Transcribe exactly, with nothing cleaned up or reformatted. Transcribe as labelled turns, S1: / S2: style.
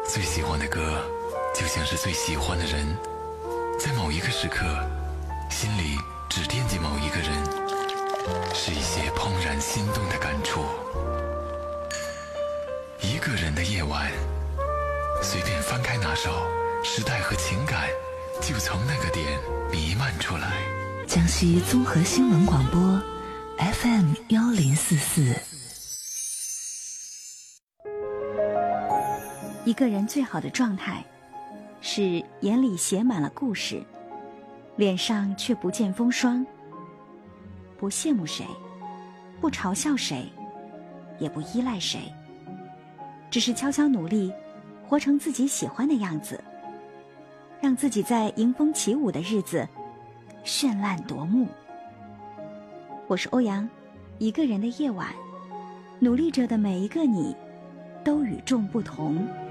S1: 最喜欢的歌就像是最喜欢的人，在某一个时刻心里只惦记某一个人，是一些怦然心动的感触。一个人的夜晚，随便翻开哪首，时代和情感就从那个点弥漫出来。
S2: 江西综合新闻广播 F M 幺零四四。
S3: 一个人最好的状态，是眼里写满了故事，脸上却不见风霜，不羡慕谁，不嘲笑谁，也不依赖谁，只是悄悄努力，活成自己喜欢的样子，让自己在迎风起舞的日子绚烂夺目。我是欧阳，一个人的夜晚，努力着的每一个你都与众不同。